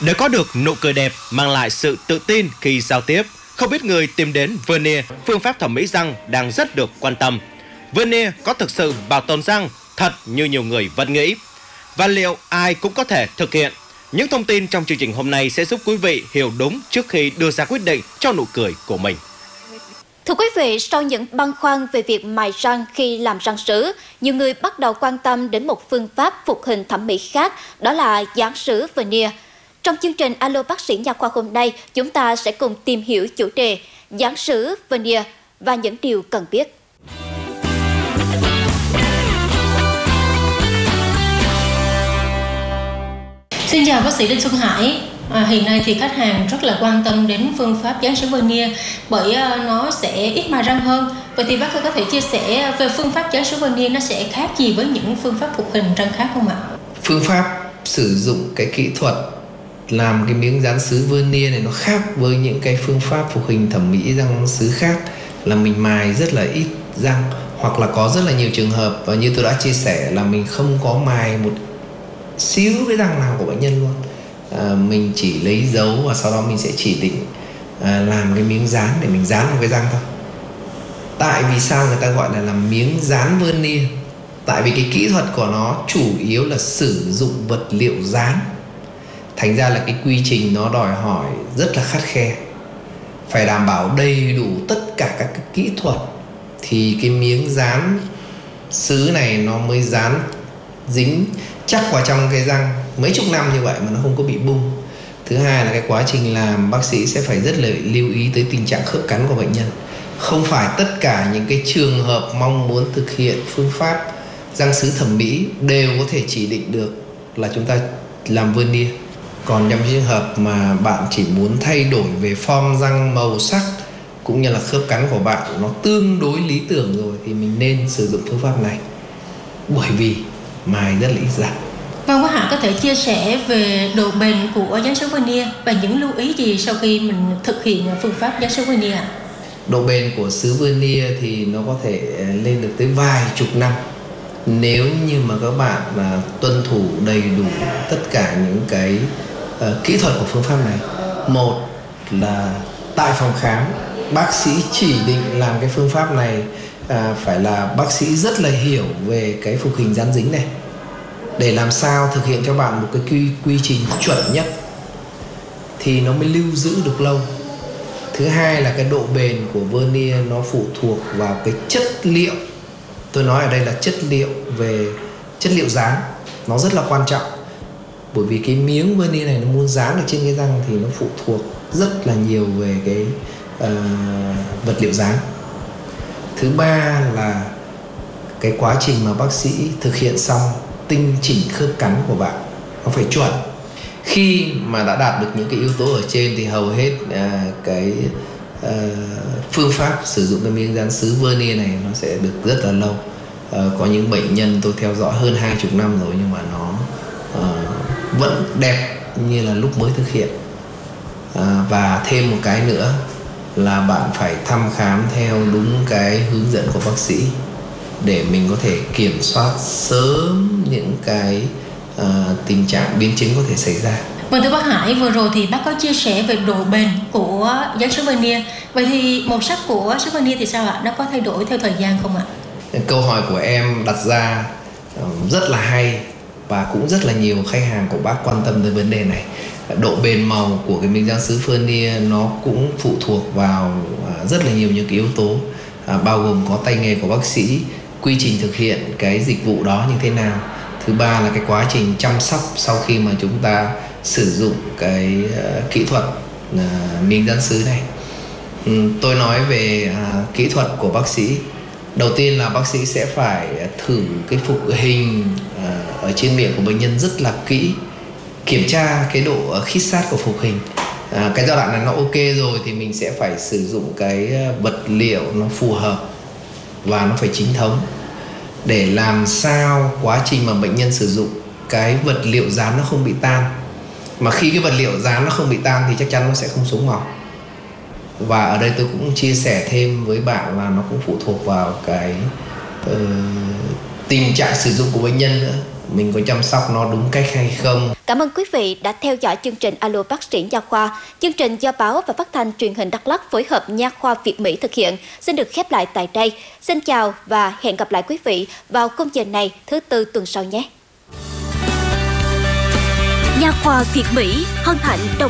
Để có được nụ cười đẹp mang lại sự tự tin khi giao tiếp, không ít người tìm đến veneer, phương pháp thẩm mỹ răng đang rất được quan tâm. Veneer có thực sự bảo tồn răng thật như nhiều người vẫn nghĩ? Và liệu ai cũng có thể thực hiện? Những thông tin trong chương trình hôm nay sẽ giúp quý vị hiểu đúng trước khi đưa ra quyết định cho nụ cười của mình. Thưa quý vị, sau những băn khoăn về việc mài răng khi làm răng sứ, nhiều người bắt đầu quan tâm đến một phương pháp phục hình thẩm mỹ khác, đó là dán sứ veneer. Trong chương trình Alo Bác sĩ Nha khoa hôm nay, chúng ta sẽ cùng tìm hiểu chủ đề dán sứ veneer và những điều cần biết. Xin chào bác sĩ Đinh Xuân Hải. Hiện nay thì khách hàng rất là quan tâm đến phương pháp dán sứ veneer bởi nó sẽ ít mài răng hơn. Vậy thì bác có thể chia sẻ về phương pháp dán sứ veneer nó sẽ khác gì với những phương pháp phục hình răng khác không ạ? Phương pháp sử dụng cái kỹ thuật làm cái miếng dán sứ veneer này nó khác với những cái phương pháp phục hình thẩm mỹ răng sứ khác, là mình mài rất là ít răng, hoặc là có rất là nhiều trường hợp và như tôi đã chia sẻ là mình không có mài một xíu cái răng nào của bệnh nhân luôn. Mình chỉ lấy dấu và sau đó mình sẽ chỉ định làm cái miếng dán để mình dán vào cái răng thôi. Tại vì sao người ta gọi là làm miếng dán veneer? Tại vì cái kỹ thuật của nó chủ yếu là sử dụng vật liệu dán. Thành ra là cái quy trình nó đòi hỏi rất là khắt khe, phải đảm bảo đầy đủ tất cả các cái kỹ thuật thì cái miếng dán sứ này nó mới dán dính chắc vào trong cái răng mấy chục năm như vậy mà nó không có bị bung. Thứ hai là cái quá trình làm bác sĩ sẽ phải rất là lưu ý tới tình trạng khớp cắn của bệnh nhân. Không phải tất cả những cái trường hợp mong muốn thực hiện phương pháp răng sứ thẩm mỹ đều có thể chỉ định được là chúng ta làm veneer. Còn trong trường hợp mà bạn chỉ muốn thay đổi về form răng, màu sắc cũng như là khớp cắn của bạn nó tương đối lý tưởng rồi thì mình nên sử dụng phương pháp này, bởi vì mài rất là ít răng. Vâng, bác Hạ có thể chia sẻ về độ bền của dán sứ veneer và những lưu ý gì sau khi mình thực hiện phương pháp dán sứ veneer ạ? Độ bền của sứ veneer thì nó có thể lên được tới vài chục năm nếu như mà các bạn tuân thủ đầy đủ tất cả những cái kỹ thuật của phương pháp này. Một là tại phòng khám, bác sĩ chỉ định làm cái phương pháp này phải là bác sĩ rất là hiểu về cái phục hình dán dính này, để làm sao thực hiện cho bạn một cái quy trình chuẩn nhất thì nó mới lưu giữ được lâu. Thứ hai là cái độ bền của veneer nó phụ thuộc vào cái chất liệu. Tôi nói ở đây là chất liệu, về chất liệu dán nó rất là quan trọng, bởi vì cái miếng veneer này nó muốn dán ở trên cái răng thì nó phụ thuộc rất là nhiều về cái vật liệu dán. Thứ ba là cái quá trình mà bác sĩ thực hiện xong tinh chỉnh khớp cắn của bạn nó phải chuẩn. Khi mà đã đạt được những cái yếu tố ở trên thì hầu hết cái phương pháp sử dụng cái miếng dán sứ veneer này nó sẽ được rất là lâu. Có những bệnh nhân tôi theo dõi hơn 20 năm rồi nhưng mà nó vẫn đẹp như là lúc mới thực hiện. Và thêm một cái nữa là bạn phải thăm khám theo đúng cái hướng dẫn của bác sĩ để mình có thể kiểm soát sớm những cái tình trạng biến chứng có thể xảy ra. Vâng, thưa bác Hải, vừa rồi thì bác có chia sẻ về độ bền của dán sứ veneer. Vậy thì màu sắc của sứ veneer thì sao ạ? Nó có thay đổi theo thời gian không ạ? Câu hỏi của em đặt ra rất là hay và cũng rất là nhiều khách hàng của bác quan tâm tới vấn đề này. Độ bền màu của cái miếng dán sứ veneer nó cũng phụ thuộc vào rất là nhiều những cái yếu tố, bao gồm có tay nghề của bác sĩ, quy trình thực hiện cái dịch vụ đó như thế nào. Thứ ba là cái quá trình chăm sóc sau khi mà chúng ta sử dụng cái kỹ thuật miếng dán sứ này. Tôi nói về kỹ thuật của bác sĩ. Đầu tiên là bác sĩ sẽ phải thử cái phục hình ở trên miệng của bệnh nhân rất là kỹ, kiểm tra cái độ khít sát của phục hình. Cái giai đoạn này nó ok rồi thì mình sẽ phải sử dụng cái vật liệu nó phù hợp và nó phải chính thống, để làm sao quá trình mà bệnh nhân sử dụng cái vật liệu dán nó không bị tan. Mà khi cái vật liệu dán nó không bị tan thì chắc chắn nó sẽ không xuống màu. Và ở đây tôi cũng chia sẻ thêm với bạn là nó cũng phụ thuộc vào cái tình trạng sử dụng của bệnh nhân nữa. mình có chăm sóc nó đúng cách hay không. Cảm ơn quý vị đã theo dõi chương trình Alo Bác sĩ Nha Khoa. Chương trình do Báo và Phát thanh Truyền hình Đắk Lắk phối hợp Nha Khoa Việt Mỹ thực hiện xin được khép lại tại đây. Xin chào và hẹn gặp lại quý vị vào khung giờ này thứ Tư tuần sau nhé. Nha Khoa Việt Mỹ hân hạnh đồng